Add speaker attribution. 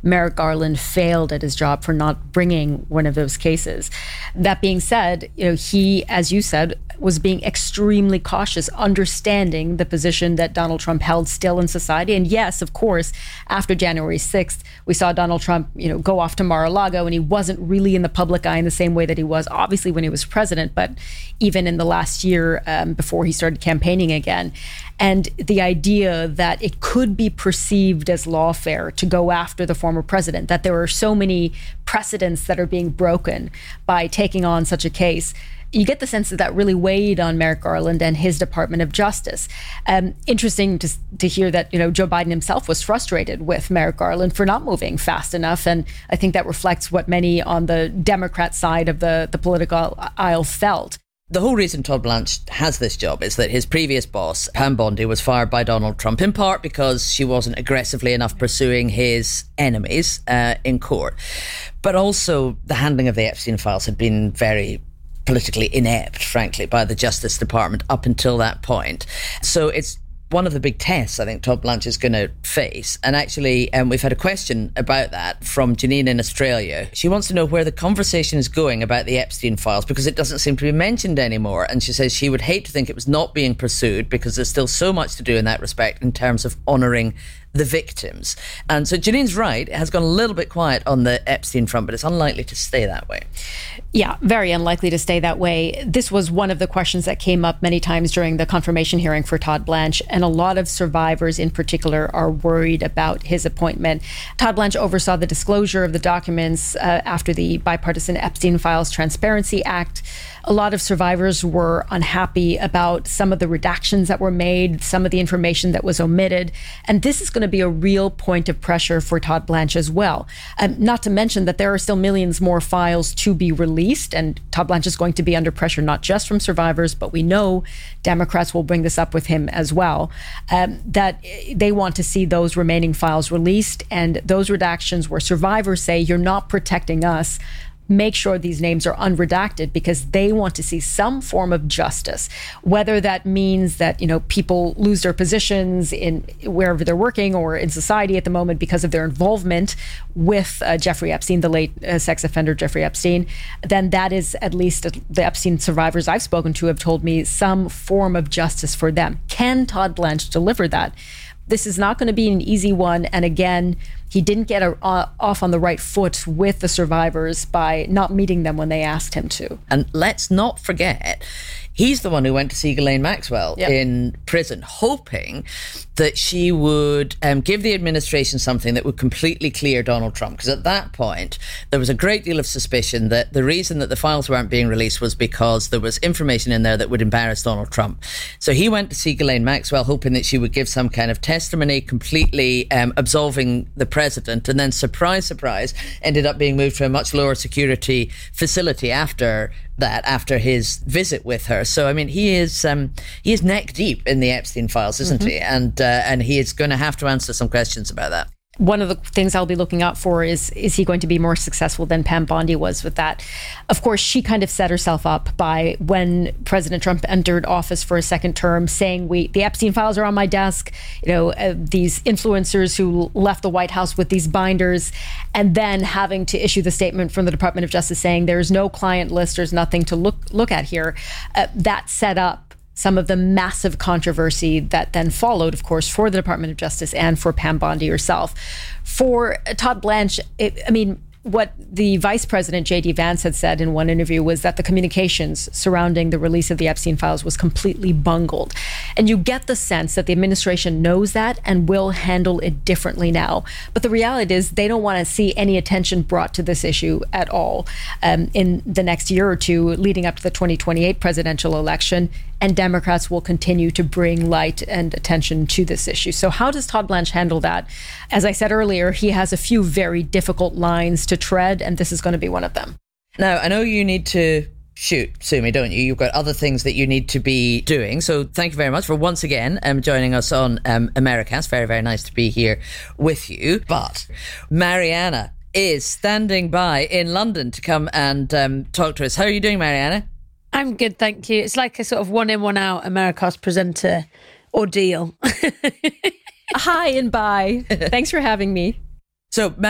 Speaker 1: Merrick Garland failed at his job for not bringing one of those cases. That being said, he, as you said, was being extremely cautious, understanding the position that Donald Trump held still in society. And yes, of course, after January 6th, we saw Donald Trump, go off to Mar-a-Lago, and he wasn't really in the public eye in the same way that he was obviously when he was president, but even in the last year before he started campaigning again. And the idea that it could be perceived as lawfare to go after the former president, that there are so many precedents that are being broken by taking on such a case, you get the sense that that really weighed on Merrick Garland and his Department of Justice. Interesting to hear that, Joe Biden himself was frustrated with Merrick Garland for not moving fast enough. And I think that reflects what many on the Democrat side of the political aisle felt.
Speaker 2: The whole reason Todd Blanche has this job is that his previous boss, Pam Bondi, was fired by Donald Trump, in part because she wasn't aggressively enough pursuing his enemies in court. But also the handling of the Epstein files had been very politically inept, frankly, by the Justice Department up until that point. So it's one of the big tests I think Todd Blanche is going to face. And actually, we've had a question about that from Janine in Australia. She wants to know where the conversation is going about the Epstein files because it doesn't seem to be mentioned anymore. And she says she would hate to think it was not being pursued because there's still so much to do in that respect in terms of honouring the victims. And so Janine's right, it has gone a little bit quiet on the Epstein front, but it's unlikely to stay that way.
Speaker 1: Yeah, very unlikely to stay that way. This was one of the questions that came up many times during the confirmation hearing for Todd Blanche, and a lot of survivors in particular are worried about his appointment. Todd Blanche oversaw the disclosure of the documents after the Bipartisan Epstein Files Transparency Act. A lot of survivors were unhappy about some of the redactions that were made, some of the information that was omitted. And this is going to be a real point of pressure for Todd Blanche as well. Not to mention that there are still millions more files to be released. And Todd Blanche is going to be under pressure, not just from survivors, but we know Democrats will bring this up with him as well, that they want to see those remaining files released. And those redactions where survivors say, you're not protecting us, make sure these names are unredacted because they want to see some form of justice, whether that means that, people lose their positions in wherever they're working or in society at the moment because of their involvement with Jeffrey Epstein, the late sex offender Jeffrey Epstein, then that is, at least the Epstein survivors I've spoken to have told me, some form of justice for them. Can Todd Blanche deliver that? This is not going to be an easy one. And again, he didn't get off on the right foot with the survivors by not meeting them when they asked him to.
Speaker 2: And let's not forget, he's the one who went to see Ghislaine Maxwell in prison, hoping that she would give the administration something that would completely clear Donald Trump. Because at that point, there was a great deal of suspicion that the reason that the files weren't being released was because there was information in there that would embarrass Donald Trump. So he went to see Ghislaine Maxwell, hoping that she would give some kind of testimony, completely absolving the president. And then, surprise, surprise, ended up being moved to a much lower security facility after his visit with her. So, I mean, he is neck deep in the Epstein files, isn't he? And he is going to have to answer some questions about that.
Speaker 1: One of the things I'll be looking out for is he going to be more successful than Pam Bondi was with that? Of course, she kind of set herself up by when President Trump entered office for a second term, saying the Epstein files are on my desk, these influencers who left the White House with these binders, and then having to issue the statement from the Department of Justice saying there's no client list, there's nothing to look at here. That set up some of the massive controversy that then followed, of course, for the Department of Justice and for Pam Bondi herself. For Todd Blanche, what the Vice President, J.D. Vance, had said in one interview was that the communications surrounding the release of the Epstein files was completely bungled. And you get the sense that the administration knows that and will handle it differently now. But the reality is they don't want to see any attention brought to this issue at all in the next year or two leading up to the 2028 presidential election. And Democrats will continue to bring light and attention to this issue. So how does Todd Blanche handle that? As I said earlier, he has a few very difficult lines to tread, and this is going to be one of them.
Speaker 2: Now, I know you need to shoot, Sumi, don't you? You've got other things that you need to be doing. So thank you very much for once again joining us on Americast. Very, very nice to be here with you. But Mariana is standing by in London to come and talk to us. How are you doing, Mariana?
Speaker 3: I'm good, thank you. It's like a sort of one in, one out Americast presenter ordeal.
Speaker 1: Hi and bye. Thanks for having me.
Speaker 2: So